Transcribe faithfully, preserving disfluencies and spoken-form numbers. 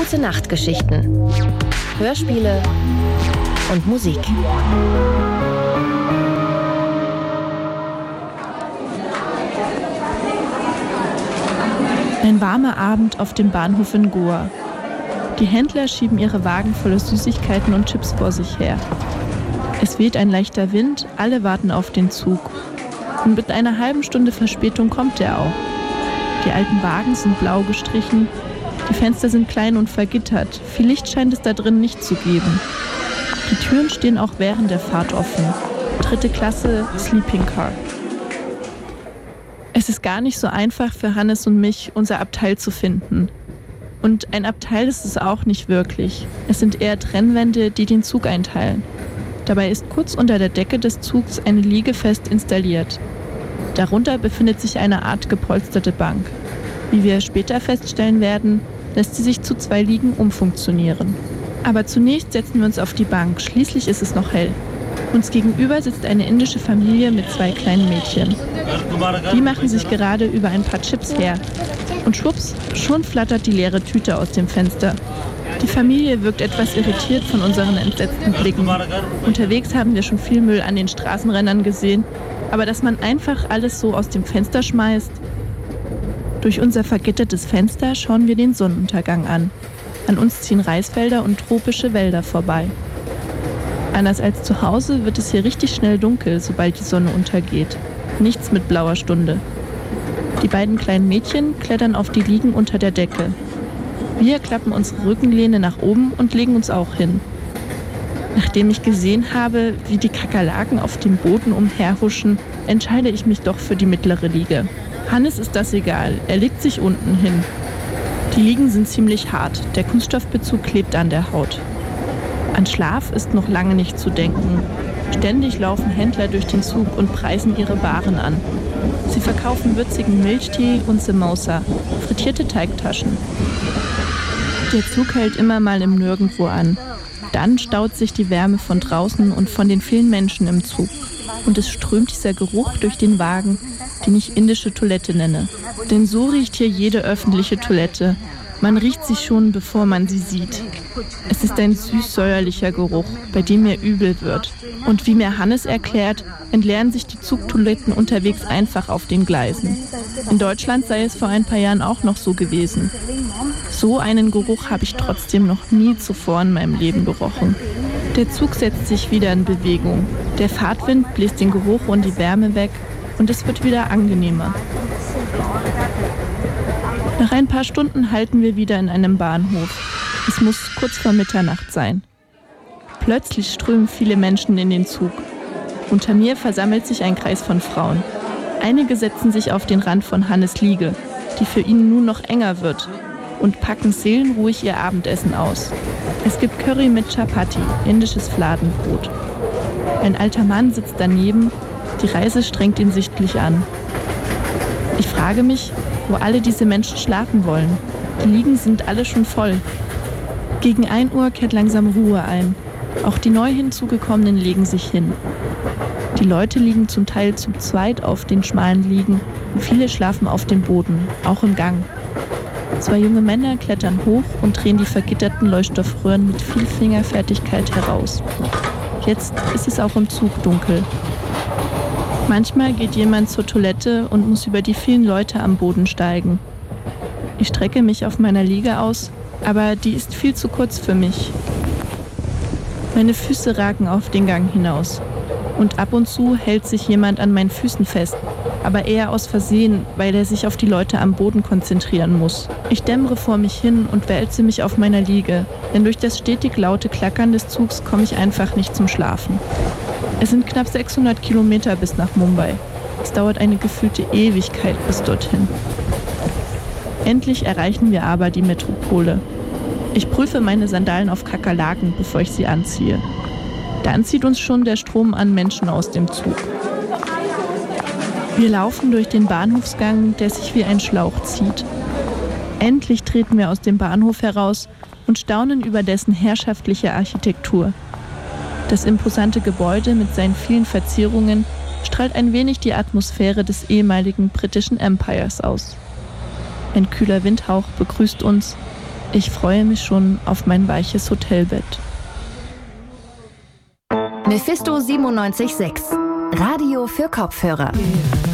Gute Nachtgeschichten, Hörspiele und Musik. Ein warmer Abend auf dem Bahnhof in Goa. Die Händler schieben ihre Wagen voller Süßigkeiten und Chips vor sich her. Es weht ein leichter Wind, alle warten auf den Zug. Und mit einer halben Stunde Verspätung kommt er auch. Die alten Wagen sind blau gestrichen, die Fenster sind klein und vergittert, viel Licht scheint es da drin nicht zu geben. Die Türen stehen auch während der Fahrt offen. Dritte Klasse, Sleeping Car. Es ist gar nicht so einfach für Hannes und mich, unser Abteil zu finden. Und ein Abteil ist es auch nicht wirklich. Es sind eher Trennwände, die den Zug einteilen. Dabei ist kurz unter der Decke des Zugs eine Liege fest installiert. Darunter befindet sich eine Art gepolsterte Bank. Wie wir später feststellen werden, lässt sie sich zu zwei Liegen umfunktionieren. Aber zunächst setzen wir uns auf die Bank, schließlich ist es noch hell. Uns gegenüber sitzt eine indische Familie mit zwei kleinen Mädchen. Die machen sich gerade über ein paar Chips her. Und schwupps, schon flattert die leere Tüte aus dem Fenster. Die Familie wirkt etwas irritiert von unseren entsetzten Blicken. Unterwegs haben wir schon viel Müll an den Straßenrändern gesehen, aber dass man einfach alles so aus dem Fenster schmeißt. Durch unser vergittertes Fenster schauen wir den Sonnenuntergang an. An uns ziehen Reisfelder und tropische Wälder vorbei. Anders als zu Hause wird es hier richtig schnell dunkel, sobald die Sonne untergeht. Nichts mit blauer Stunde. Die beiden kleinen Mädchen klettern auf die Liegen unter der Decke. Wir klappen unsere Rückenlehne nach oben und legen uns auch hin. Nachdem ich gesehen habe, wie die Kakerlaken auf dem Boden umherhuschen, entscheide ich mich doch für die mittlere Liege. Hannes ist das egal, er legt sich unten hin. Die Liegen sind ziemlich hart, der Kunststoffbezug klebt an der Haut. An Schlaf ist noch lange nicht zu denken. Ständig laufen Händler durch den Zug und preisen ihre Waren an. Sie verkaufen würzigen Milchtee und Samosa, frittierte Teigtaschen. Der Zug hält immer mal im Nirgendwo an. Dann staut sich die Wärme von draußen und von den vielen Menschen im Zug. Und es strömt dieser Geruch durch den Wagen, den ich indische Toilette nenne. Denn so riecht hier jede öffentliche Toilette. Man riecht sie schon, bevor man sie sieht. Es ist ein süß-säuerlicher Geruch, bei dem mir übel wird. Und wie mir Hannes erklärt, entleeren sich die Zugtoiletten unterwegs einfach auf den Gleisen. In Deutschland sei es vor ein paar Jahren auch noch so gewesen. So einen Geruch habe ich trotzdem noch nie zuvor in meinem Leben gerochen. Der Zug setzt sich wieder in Bewegung. Der Fahrtwind bläst den Geruch und die Wärme weg und es wird wieder angenehmer. Nach ein paar Stunden halten wir wieder in einem Bahnhof. Es muss kurz vor Mitternacht sein. Plötzlich strömen viele Menschen in den Zug. Unter mir versammelt sich ein Kreis von Frauen. Einige setzen sich auf den Rand von Hannes' Liege, die für ihn nun noch enger wird, und packen seelenruhig ihr Abendessen aus. Es gibt Curry mit Chapati, indisches Fladenbrot. Ein alter Mann sitzt daneben, die Reise strengt ihn sichtlich an. Ich frage mich, wo alle diese Menschen schlafen wollen. Die Liegen sind alle schon voll. Gegen ein Uhr kehrt langsam Ruhe ein. Auch die neu hinzugekommenen legen sich hin. Die Leute liegen zum Teil zu zweit auf den schmalen Liegen und viele schlafen auf dem Boden, auch im Gang. Zwei junge Männer klettern hoch und drehen die vergitterten Leuchtstoffröhren mit viel Fingerfertigkeit heraus. Jetzt ist es auch im Zug dunkel. Manchmal geht jemand zur Toilette und muss über die vielen Leute am Boden steigen. Ich strecke mich auf meiner Liege aus, aber die ist viel zu kurz für mich. Meine Füße ragen auf den Gang hinaus. Und ab und zu hält sich jemand an meinen Füßen fest, aber eher aus Versehen, weil er sich auf die Leute am Boden konzentrieren muss. Ich dämmere vor mich hin und wälze mich auf meiner Liege, denn durch das stetig laute Klackern des Zugs komme ich einfach nicht zum Schlafen. Es sind knapp sechshundert Kilometer bis nach Mumbai. Es dauert eine gefühlte Ewigkeit bis dorthin. Endlich erreichen wir aber die Metropole. Ich prüfe meine Sandalen auf Kakerlaken, bevor ich sie anziehe. Dann zieht uns schon der Strom an Menschen aus dem Zug. Wir laufen durch den Bahnhofsgang, der sich wie ein Schlauch zieht. Endlich treten wir aus dem Bahnhof heraus und staunen über dessen herrschaftliche Architektur. Das imposante Gebäude mit seinen vielen Verzierungen strahlt ein wenig die Atmosphäre des ehemaligen britischen Empires aus. Ein kühler Windhauch begrüßt uns. Ich freue mich schon auf mein weiches Hotelbett. Mephisto siebenundneunzig Komma sechs. Radio für Kopfhörer.